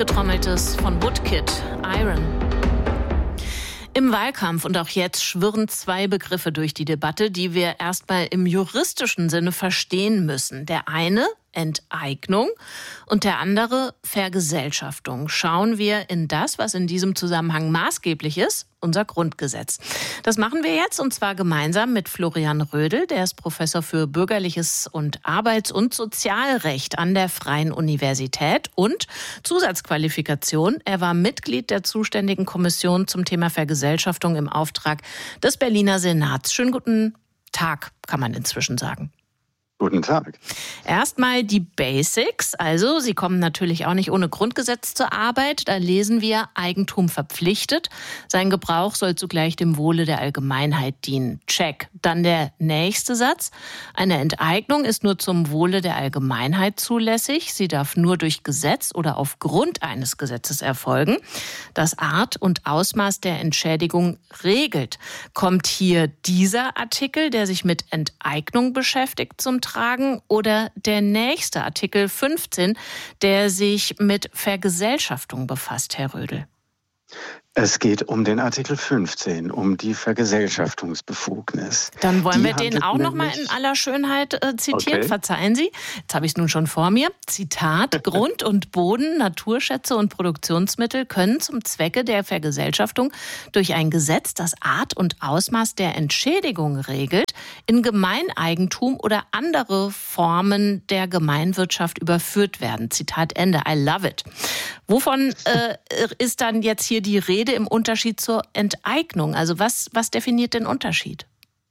Handgetrommeltes von Woodkid, Iron. Im Wahlkampf und auch jetzt schwirren zwei Begriffe durch die Debatte, die wir erstmal im juristischen Sinne verstehen müssen. Der eine Enteignung und der andere Vergesellschaftung. Schauen wir in das, was in diesem Zusammenhang maßgeblich ist, unser Grundgesetz. Das machen wir jetzt und zwar gemeinsam mit Florian Rödel, der ist Professor für Bürgerliches und Arbeits- und Sozialrecht an der Freien Universität und Zusatzqualifikation. Er war Mitglied der zuständigen Kommission zum Thema Vergesellschaftung im Auftrag des Berliner Senats. Schönen guten Tag, kann man inzwischen sagen. Guten Tag. Erstmal die Basics. Also, Sie kommen natürlich auch nicht ohne Grundgesetz zur Arbeit. Da lesen wir, Eigentum verpflichtet. Sein Gebrauch soll zugleich dem Wohle der Allgemeinheit dienen. Check. Dann der nächste Satz. Eine Enteignung ist nur zum Wohle der Allgemeinheit zulässig. Sie darf nur durch Gesetz oder aufgrund eines Gesetzes erfolgen. Das Art und Ausmaß der Entschädigung regelt. Kommt hier dieser Artikel, der sich mit Enteignung beschäftigt, zum Tragen oder der nächste Artikel 15, der sich mit Vergesellschaftung befasst, Herr Rödel? Es geht um den Artikel 15, um die Vergesellschaftungsbefugnis. Dann wollen wir den auch noch mal in aller Schönheit zitieren. Okay. Verzeihen Sie, jetzt habe ich es nun schon vor mir. Zitat, Grund und Boden, Naturschätze und Produktionsmittel können zum Zwecke der Vergesellschaftung durch ein Gesetz, das Art und Ausmaß der Entschädigung regelt, in Gemeineigentum oder andere Formen der Gemeinwirtschaft überführt werden. Zitat Ende. I love it. Wovon ist dann jetzt hier die Rede im Unterschied zur Enteignung? Also was definiert den Unterschied?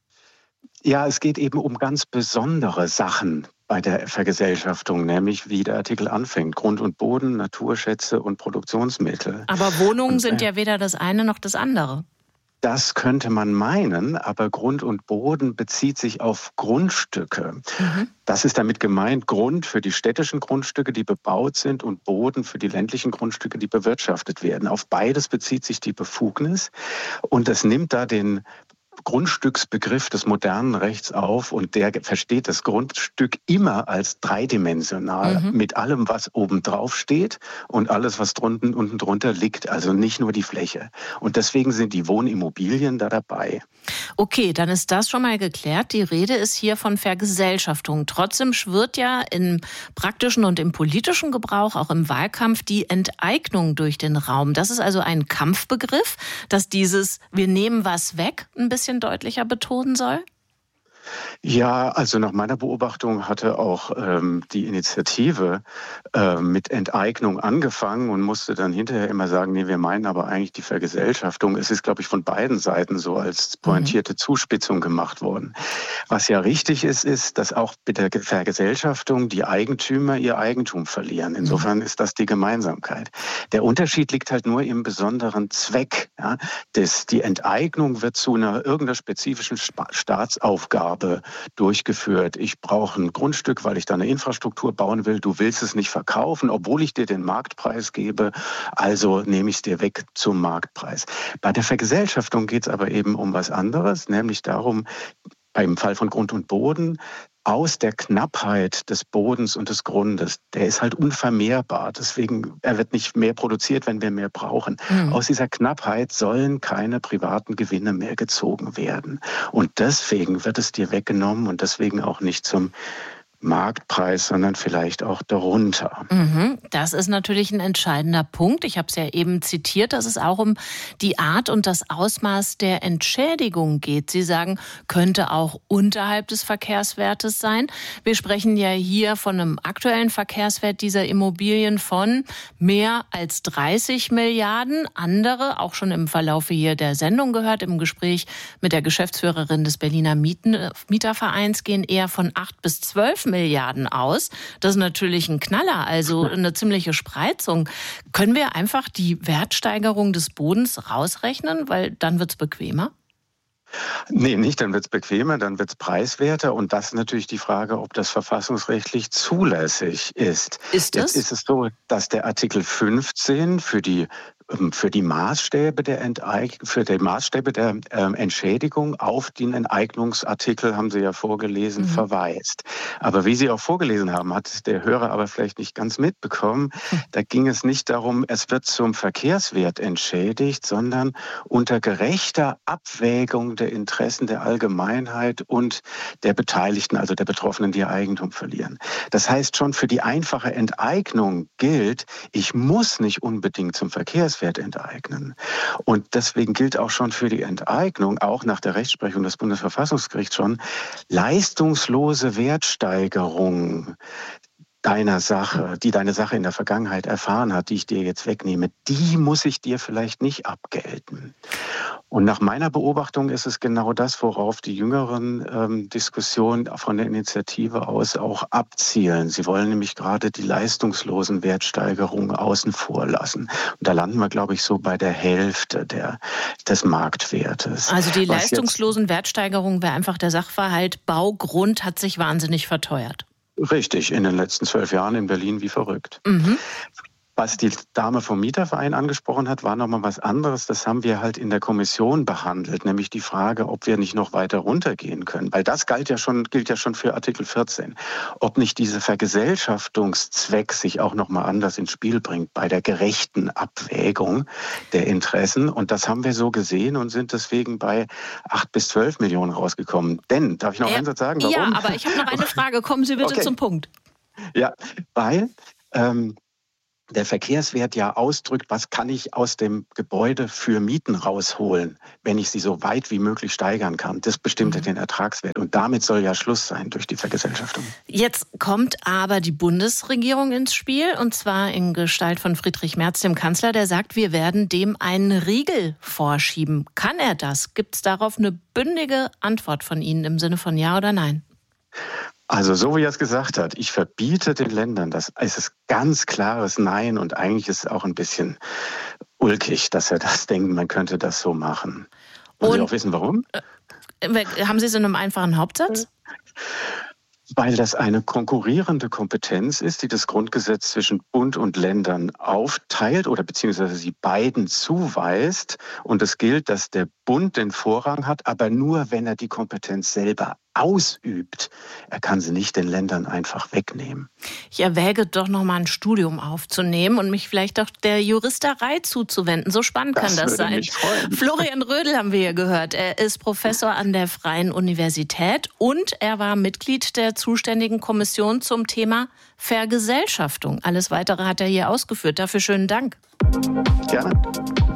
Ja, es geht eben um ganz besondere Sachen bei der Vergesellschaftung, nämlich wie der Artikel anfängt. Grund und Boden, Naturschätze und Produktionsmittel. Aber Wohnungen sind ja weder das eine noch das andere. Das könnte man meinen, aber Grund und Boden bezieht sich auf Grundstücke. Das ist damit gemeint, Grund für die städtischen Grundstücke, die bebaut sind, und Boden für die ländlichen Grundstücke, die bewirtschaftet werden. Auf beides bezieht sich die Befugnis und das nimmt da den Grundstücksbegriff des modernen Rechts auf und der versteht das Grundstück immer als dreidimensional mit allem, was oben drauf steht und alles, was unten drunter liegt, also nicht nur die Fläche. Und deswegen sind die Wohnimmobilien da dabei. Okay, dann ist das schon mal geklärt. Die Rede ist hier von Vergesellschaftung. Trotzdem schwirrt ja im praktischen und im politischen Gebrauch, auch im Wahlkampf, die Enteignung durch den Raum. Das ist also ein Kampfbegriff, dass dieses "Wir nehmen was weg" ein bisschen deutlicher betonen soll? Ja, also nach meiner Beobachtung hatte auch die Initiative mit Enteignung angefangen und musste dann hinterher immer sagen, nee, wir meinen aber eigentlich die Vergesellschaftung. Es ist, glaube ich, von beiden Seiten so als pointierte Zuspitzung gemacht worden. Was ja richtig ist, ist, dass auch mit der Vergesellschaftung die Eigentümer ihr Eigentum verlieren. Insofern ist das die Gemeinsamkeit. Der Unterschied liegt halt nur im besonderen Zweck. Ja? Die Enteignung wird zu irgendeiner spezifischen Staatsaufgabe durchgeführt. Ich brauche ein Grundstück, weil ich da eine Infrastruktur bauen will. Du willst es nicht verkaufen, obwohl ich dir den Marktpreis gebe. Also nehme ich es dir weg zum Marktpreis. Bei der Vergesellschaftung geht es aber eben um was anderes, nämlich darum, beim Fall von Grund und Boden, aus der Knappheit des Bodens und des Grundes, der ist halt unvermehrbar. Deswegen, er wird nicht mehr produziert, wenn wir mehr brauchen. Aus dieser Knappheit sollen keine privaten Gewinne mehr gezogen werden. Und deswegen wird es dir weggenommen und deswegen auch nicht zum Marktpreis, sondern vielleicht auch darunter. Das ist natürlich ein entscheidender Punkt. Ich habe es ja eben zitiert, dass es auch um die Art und das Ausmaß der Entschädigung geht. Sie sagen, könnte auch unterhalb des Verkehrswertes sein. Wir sprechen ja hier von einem aktuellen Verkehrswert dieser Immobilien von mehr als 30 Milliarden. Andere, auch schon im Verlaufe hier der Sendung gehört, im Gespräch mit der Geschäftsführerin des Berliner Mietervereins, gehen eher von 8 bis 12 Milliarden aus. Das ist natürlich ein Knaller, also eine ziemliche Spreizung. Können wir einfach die Wertsteigerung des Bodens rausrechnen, weil dann wird es bequemer? Nee, nicht, dann wird es bequemer, dann wird es preiswerter und das ist natürlich die Frage, ob das verfassungsrechtlich zulässig ist. Ist es? Jetzt ist es so, dass der Artikel 15 für die für die Maßstäbe der Entschädigung auf den Enteignungsartikel, haben Sie ja vorgelesen, verweist. Aber wie Sie auch vorgelesen haben, hat der Hörer aber vielleicht nicht ganz mitbekommen. Da ging es nicht darum, es wird zum Verkehrswert entschädigt, sondern unter gerechter Abwägung der Interessen der Allgemeinheit und der Beteiligten, also der Betroffenen, die ihr Eigentum verlieren. Das heißt, schon für die einfache Enteignung gilt, ich muss nicht unbedingt zum Verkehrswert enteignen. Und deswegen gilt auch schon für die Enteignung, auch nach der Rechtsprechung des Bundesverfassungsgerichts schon, leistungslose Wertsteigerung deiner Sache, die deine Sache in der Vergangenheit erfahren hat, die ich dir jetzt wegnehme, die muss ich dir vielleicht nicht abgelten. Und nach meiner Beobachtung ist es genau das, worauf die jüngeren Diskussionen von der Initiative aus auch abzielen. Sie wollen nämlich gerade die leistungslosen Wertsteigerungen außen vor lassen. Und da landen wir, glaube ich, so bei der Hälfte des Marktwertes. Also die leistungslosen Wertsteigerungen wäre einfach der Sachverhalt, Baugrund hat sich wahnsinnig verteuert. Richtig, in den letzten 12 Jahren in Berlin wie verrückt. Was die Dame vom Mieterverein angesprochen hat, war nochmal was anderes. Das haben wir halt in der Kommission behandelt, nämlich die Frage, ob wir nicht noch weiter runtergehen können. Weil das gilt ja schon für Artikel 14. Ob nicht dieser Vergesellschaftungszweck sich auch nochmal anders ins Spiel bringt bei der gerechten Abwägung der Interessen. Und das haben wir so gesehen und sind deswegen bei 8 bis 12 Millionen rausgekommen. Denn, darf ich noch einen Satz sagen? Warum? Ja, aber ich habe noch eine Frage. Kommen Sie bitte zum Punkt. Ja, weil der Verkehrswert ja ausdrückt, was kann ich aus dem Gebäude für Mieten rausholen, wenn ich sie so weit wie möglich steigern kann. Das bestimmt den Ertragswert. Und damit soll ja Schluss sein durch die Vergesellschaftung. Jetzt kommt aber die Bundesregierung ins Spiel, und zwar in Gestalt von Friedrich Merz, dem Kanzler, der sagt, wir werden dem einen Riegel vorschieben. Kann er das? Gibt es darauf eine bündige Antwort von Ihnen im Sinne von Ja oder Nein? Also so wie er es gesagt hat, ich verbiete den Ländern, das ist ganz klares Nein und eigentlich ist es auch ein bisschen ulkig, dass er das denkt, man könnte das so machen. Wollen Sie auch wissen, warum? Haben Sie es in einem einfachen Hauptsatz? Weil das eine konkurrierende Kompetenz ist, die das Grundgesetz zwischen Bund und Ländern aufteilt oder beziehungsweise sie beiden zuweist. Und es gilt, dass der Bund den Vorrang hat, aber nur, wenn er die Kompetenz selber ausübt. Er kann sie nicht den Ländern einfach wegnehmen. Ich erwäge doch noch mal ein Studium aufzunehmen und mich vielleicht auch der Juristerei zuzuwenden. So spannend kann das sein. Mich freuen. Florian Rödel haben wir hier gehört. Er ist Professor an der Freien Universität und er war Mitglied der zuständigen Kommission zum Thema Vergesellschaftung. Alles Weitere hat er hier ausgeführt. Dafür schönen Dank. Gerne.